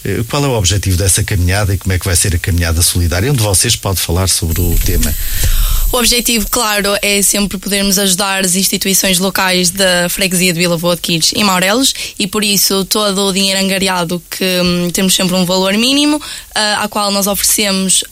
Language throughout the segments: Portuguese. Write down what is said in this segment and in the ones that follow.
Qual é o objetivo dessa caminhada e como é que vai ser a caminhada solidária? Um de vocês pode falar sobre o tema. O objetivo, claro, é sempre podermos ajudar as instituições locais da freguesia de Vila Boa de Quires e Maurelos, e por isso todo o dinheiro angariado, que temos sempre um valor mínimo, à qual nós oferecemos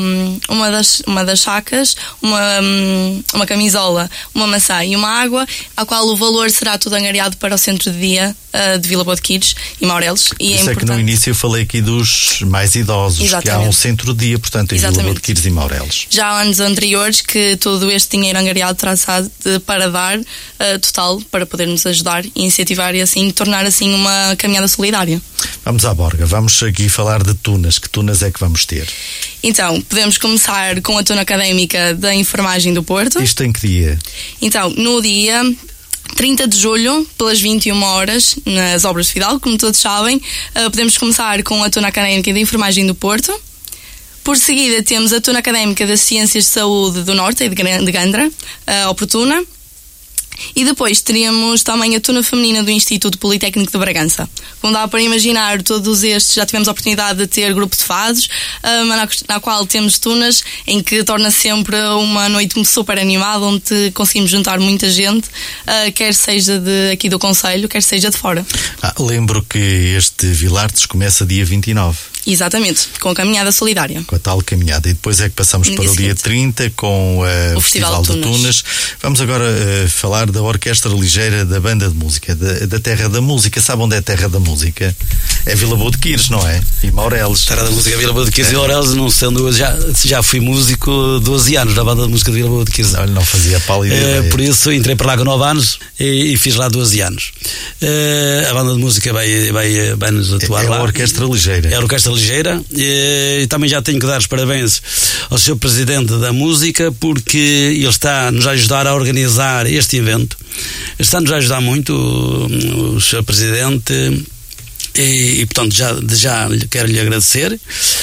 uma das sacas, uma camisola, uma maçã e uma água, à qual o valor será tudo angariado para o centro de dia de Vila Boa de Quires e Maurelos. E isso é que no início eu falei aqui dos mais idosos. Exatamente. Que há um centro de dia, portanto, em Vila Boa de Quires e Maurelos. Já há anos anteriores que todo este dinheiro angariado terá para dar total, para podermos ajudar e incentivar e assim tornar assim uma caminhada solidária. Vamos à Borga, vamos aqui falar de tunas. Que tunas é que vamos ter? Então, podemos começar com a tuna académica da Enfermagem do Porto. Isto em que dia? Então, no dia 30 de julho, pelas 21 horas, nas Obras de Fidalgo, como todos sabem, podemos começar com a tuna académica da Enfermagem do Porto. Por seguida temos a tuna académica das Ciências de Saúde do Norte e de Gandra, oportuna. E depois teríamos também a tuna feminina do Instituto Politécnico de Bragança. Como dá para imaginar, todos estes já tivemos a oportunidade de ter grupo de fados, na qual temos tunas em que torna sempre uma noite super animada, onde conseguimos juntar muita gente, quer seja aqui do concelho, quer seja de fora. Lembro que este Vilartes começa dia 29. Exatamente, com a caminhada solidária. Com a tal caminhada. E depois é que passamos para o dia 30 com o Festival de Tunas. Vamos agora falar da Orquestra Ligeira da Banda de Música, da Terra da Música. Sabe onde é a Terra da Música? É Vila Boa de Quires, não é? E Maurelos. Terra da Música é Vila Boa de Quires e Maurelos, não sendo... Já fui músico 12 anos da Banda de Música de Vila Boa de Quires. Não fazia pálida ideia. Por isso entrei para lá com 9 anos e fiz lá 12 anos. A Banda de Música vai nos atuar lá. É a Orquestra Ligeira. É a Orquestra Ligeira, e também já tenho que dar os parabéns ao Sr. Presidente da Música, porque ele está-nos a ajudar a organizar este evento. Está-nos a ajudar muito o Sr. Presidente. E portanto já quero lhe agradecer.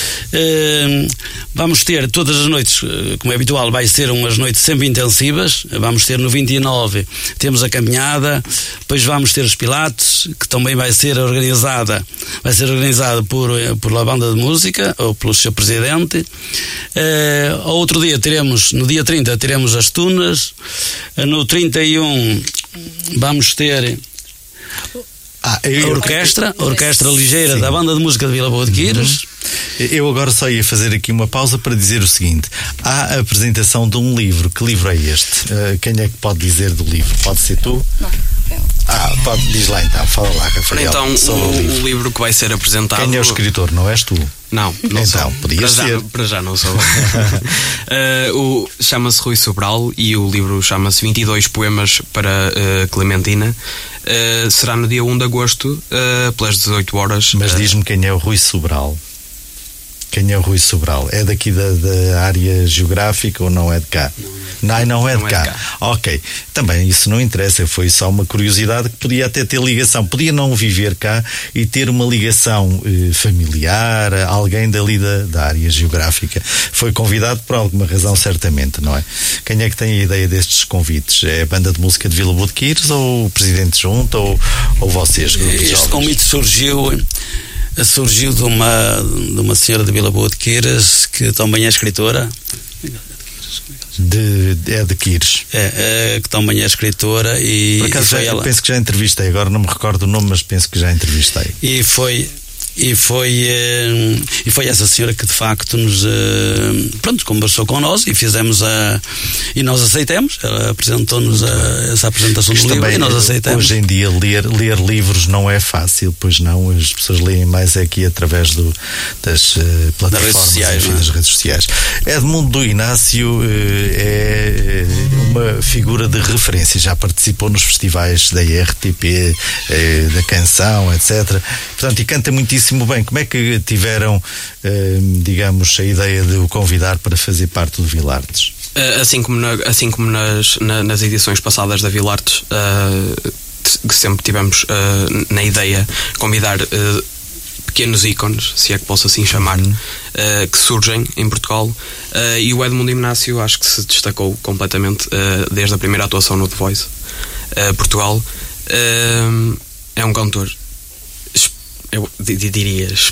Vamos ter todas as noites, como é habitual, vai ser umas noites sempre intensivas. Vamos ter no 29, temos a caminhada, depois vamos ter os Pilates, que também vai ser organizada por a Banda de Música ou pelo Sr. Presidente. Ao outro dia no dia 30 teremos as tunas. No 31 vamos ter a Orquestra Ligeira, sim, da Banda de Música de Vila Boa de Quires. Eu agora só ia fazer aqui uma pausa para dizer o seguinte: há a apresentação de um livro. Que livro é este? Quem é que pode dizer do livro? Pode ser tu? Não. Diz lá então, fala lá, Rafael. Então, o livro que vai ser apresentado... Quem é o escritor, não és tu? Não então, sou. Podia ser. Para já não sou. Chama-se Rui Sobral e o livro chama-se 22 Poemas para Clementina. Será no dia 1 de agosto, pelas 18 horas. Mas diz-me quem é o Rui Sobral. Quem é o Rui Sobral? É daqui da área geográfica ou não é de cá? Não é de cá. Ok. Também isso não interessa, foi só uma curiosidade que podia até ter ligação. Podia não viver cá e ter uma ligação familiar, alguém dali da área geográfica. Foi convidado por alguma razão, certamente, não é? Quem é que tem a ideia destes convites? É a Banda de Música de Vila Boa de Quires ou o Presidente junto ou vocês? Este convite surgiu de uma senhora de Vila Boa de Quires, que também é escritora. De Quires. Que também é escritora e... Por acaso ela. Penso que já entrevistei, agora não me recordo o nome, mas penso que já entrevistei. E foi essa senhora que de facto nos conversou com nós e e nós aceitamos. Ela apresentou-nos essa apresentação do livro também, e nós aceitamos. Hoje em dia ler livros não é fácil, pois não, as pessoas leem mais aqui através das plataformas das redes sociais. Edmundo do Inácio é uma figura de referência, já participou nos festivais da RTP, da canção, etc. Portanto, e canta muitíssimo bem. Como é que tiveram, digamos, a ideia de o convidar para fazer parte do Vilartes? Assim como nas edições passadas da Vilartes, que sempre tivemos na ideia convidar pequenos ícones, se é que posso assim chamar, que surgem em Portugal, e o Edmundo Inácio acho que se destacou completamente desde a primeira atuação no The Voice Portugal. É um cantor, eu diria,